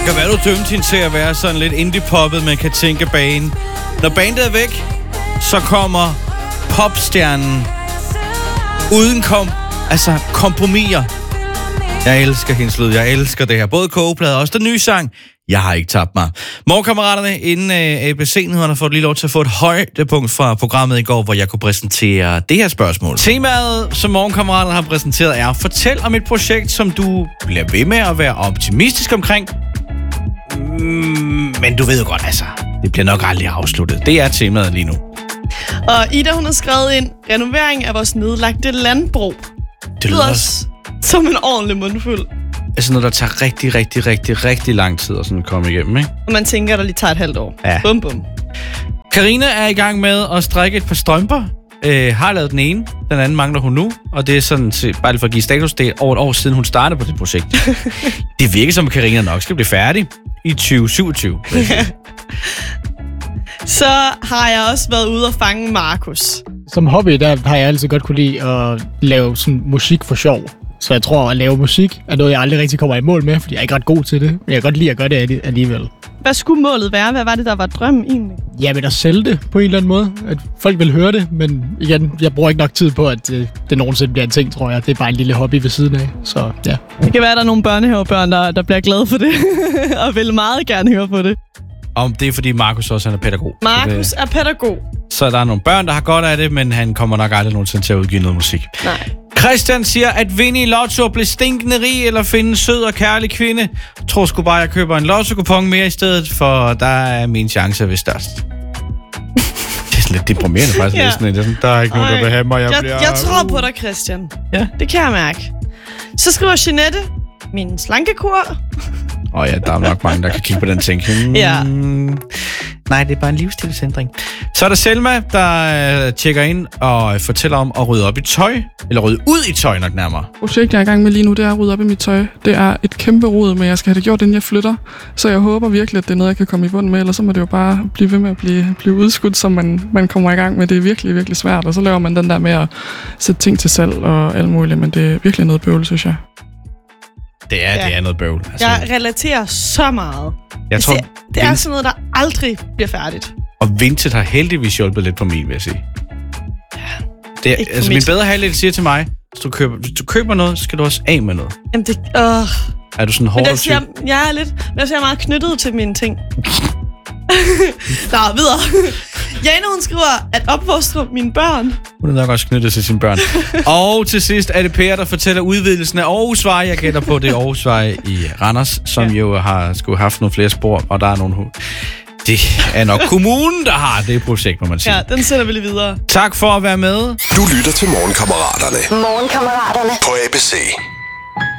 Kan være, du dømt hende til at være sådan lidt indie-poppet, man kan tænke bane. Når bandet er væk, så kommer popstjernen uden kompromiser. Jeg elsker hendes lyd, jeg elsker det her. Både kogeplade og også den nye sang. Jeg har ikke tabt mig. Morgenkammeraterne, inden ABC-nyhederne har fået lige lov til at få et højdepunkt fra programmet i går, hvor jeg kunne præsentere det her spørgsmål. Temaet, som Morgenkammeraterne har præsenteret, er: fortæl om et projekt, som du bliver ved med at være optimistisk omkring. Men du ved jo godt, det bliver nok aldrig afsluttet. Det er temaet lige nu. Og Ida, hun har skrevet ind: renovering af vores nedlagte landbrug. Det lyder også som en ordentlig mundfuld. Altså noget, der tager rigtig lang tid at sådan komme igennem, ikke? Og man tænker, der lige tager et halvt år. Ja. Bum, bum. Karina er i gang med at strikke et par strømper. Har lavet den ene, den anden mangler hun nu. Og det er sådan, bare lige for at give status, det er over et år siden, hun startede på det projekt. Det virker som, at Karina nok skal blive færdig i 2027. Så har jeg også været ude og fange Markus. Som hobby, der har jeg altid godt kunne lide at lave sådan musik for sjov. Så jeg tror, at lave musik er noget, jeg aldrig rigtig kommer i mål med, fordi jeg er ikke ret god til det. Men jeg kan godt lide at gøre det alligevel. Hvad skulle målet være? Hvad var det, der var drømmen egentlig? Jamen at sælge det på en eller anden måde. At folk vil høre det, men igen, jeg bruger ikke nok tid på, at det nogensinde bliver en ting, tror jeg. Det er bare en lille hobby ved siden af, så ja. Det kan være, at der er nogle børnehavebørn, der bliver glade for det, og vil meget gerne høre på det. Om det er, fordi Markus også er pædagog. Markus er pædagog. Så der er nogle børn, der har godt af det, men han kommer nok aldrig nogensinde til at udgive noget musik. Nej. Christian siger, at vinde i lotto og blive stinkende rig eller finde en sød og kærlig kvinde. Jeg tror sgu bare, jeg køber en lotto-kupon mere i stedet, for der er min chance ved størst. Det er sådan lidt deprimerende faktisk. Ja. Sådan, der er ikke nogen, der vil have mig. Jeg tror på dig, Christian. Ja. Det kan jeg mærke. Så skriver Jeanette: min slankekur. Ja, der er nok mange, der kan kigge på den ting. Ja. Nej, det er bare en livsstilsændring. Så er der Selma, der tjekker ind og fortæller om at rydde op i tøj. Eller rydde ud i tøj nok nærmere. Projekt, jeg er i gang med lige nu, det er at rydde op i mit tøj. Det er et kæmpe rod, men jeg skal have det gjort, inden jeg flytter. Så jeg håber virkelig, at det er noget, jeg kan komme i bund med. Ellers så må det jo bare blive ved med at blive udskudt, så man kommer i gang med. Det er virkelig svært. Og så laver man den der med at sætte ting til salg og alt muligt. Men det er virkelig noget bøvl, synes jeg. Det er noget bøvl. Jeg relaterer så meget. Jeg tror, det er sådan noget, der aldrig bliver færdigt. Og Vinted har heldigvis hjulpet lidt på min, vil jeg sige. Ja, det, min bedre halvdel siger til mig, hvis du køber noget, så skal du også af med noget. Jamen det... Er du sådan hård type? Jeg er lidt... Jeg er meget knyttet til mine ting. Nå, videre. Jane, hun skriver, at opfostre mine børn. Hun er nok også knyttet til sine børn. Og til sidst er det Per, der fortæller udvidelsen af Aarhusvej. Jeg gætter på, det er Aarhusvej i Randers, som jo skulle haft nogle flere spor, og der er nogle... Det er nok kommunen, der har det projekt, må man sige. Ja, den sender vi lige videre. Tak for at være med. Du lytter til Morgenkammeraterne. Morgenkammeraterne på ABC.